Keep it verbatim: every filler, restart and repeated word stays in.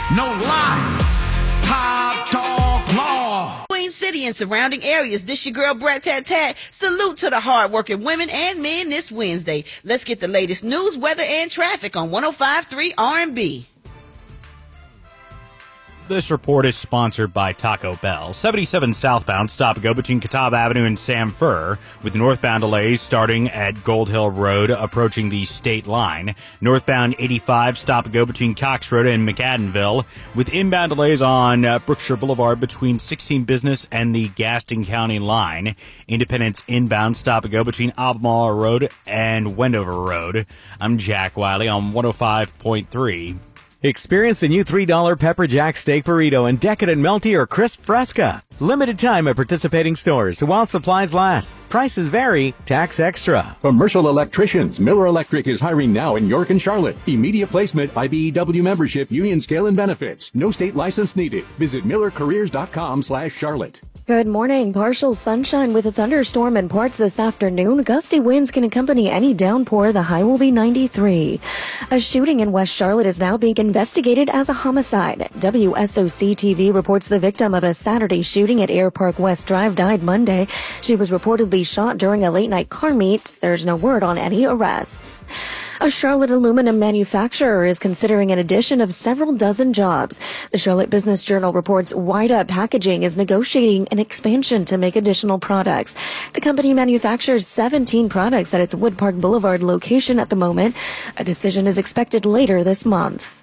No lie. Top dog law. Queen City and surrounding areas. This your girl Brat Tat Tat. Salute to the hardworking women and men this Wednesday. Let's get the latest news, weather, and traffic on one oh five point three R and B. This report is sponsored by Taco Bell. seventy-seven southbound, stop and go between Catawba Avenue and Sam Fur, with northbound delays starting at Gold Hill Road, approaching the state line. Northbound eighty-five, stop and go between Cox Road and McAdenville, with inbound delays on uh, Brookshire Boulevard between sixteen Business and the Gaston County line. Independence inbound, stop and go between Albemarle Road and Wendover Road. I'm Jack Wiley on one oh five point three. Experience the new three dollar Pepper Jack Steak Burrito and Decadent Melty or Crisp Fresca. Limited time at participating stores while supplies last. Prices vary. Tax extra. Commercial electricians. Miller Electric is hiring now in York and Charlotte. Immediate placement, I B E W membership, union scale and benefits. No state license needed. Visit miller careers dot com slash Charlotte. Good morning. Partial sunshine with a thunderstorm in parts this afternoon. Gusty winds can accompany any downpour. The high will be ninety-three. A shooting in West Charlotte is now being investigated as a homicide. W S O C T V reports the victim of a Saturday shooting at Air Park West Drive died Monday. She was reportedly shot during a late-night car meet. There's no word on any arrests. A Charlotte aluminum manufacturer is considering an addition of several dozen jobs. The Charlotte Business Journal reports Wide-Up Packaging is negotiating an expansion to make additional products. The company manufactures seventeen products at its Wood Park Boulevard location at the moment. A decision is expected later this month.